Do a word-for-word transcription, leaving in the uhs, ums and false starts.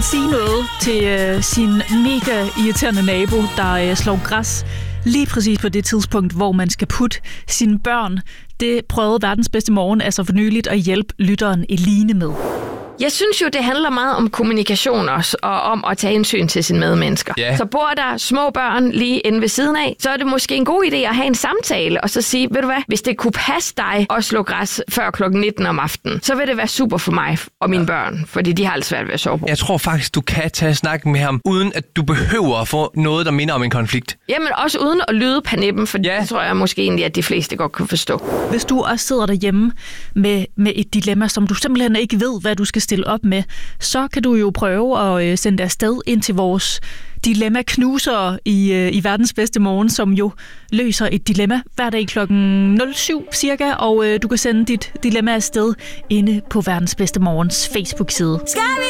man sige noget til øh, sin mega irriterende nabo, der øh, slår græs lige præcis på det tidspunkt, hvor man skal putte sine børn? Det prøvede Verdens Bedste Morgen altså for nyligt at hjælpe lytteren Eline med. Jeg synes jo, det handler meget om kommunikation også, og om at tage hensyn til sine medmennesker. Ja. Så bor der små børn lige inde ved siden af, så er det måske en god idé at have en samtale, og så sige, ved du hvad, hvis det kunne passe dig at slå græs før klokken nitten om aftenen, så vil det være super for mig og mine ja. børn, fordi de har alt svært ved at sove på. Jeg tror faktisk, du kan tage snakken med ham, uden at du behøver at få noget, der minder om en konflikt. Jamen også uden at lyde panippen, for ja. det tror jeg måske egentlig, at de fleste godt kan forstå. Hvis du også sidder derhjemme med, med et dilemma, som du simpelthen ikke ved, hvad du skal stille op med, så kan du jo prøve at sende dig afsted ind til vores dilemma-knusere i, i Verdens Bedste Morgen, som jo løser et dilemma hver dag klokken nul syv cirka, og du kan sende dit dilemma afsted inde på Verdens Bedste Morgens Facebook-side. Skal vi